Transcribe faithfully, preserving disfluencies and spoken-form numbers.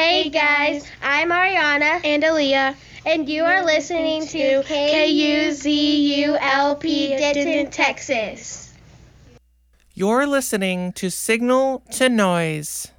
Hey guys, I'm Ariana and Aaliyah, and you are listening to K U Z U L P Denton, Texas. You're listening to Signal to Noise.